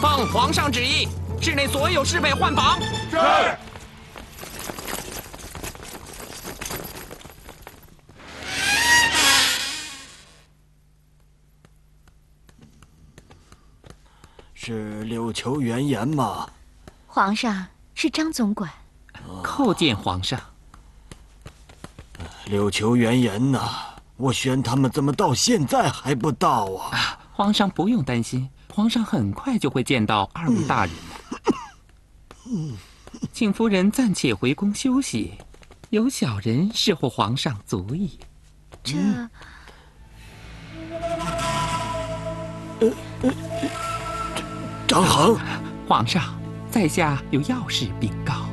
奉皇上旨意，室内所有侍卫换绑。 是。 是柳求原言吗？ 皇上，是张总管。 叩见皇上。 柳求原言呐，我宣他们怎么到现在还不到啊？ 皇上不用担心，皇上很快就会见到二位大人的。请夫人暂且回宫休息，有小人侍候皇上足矣。 这。 张衡， 皇上，在下有要事禀告。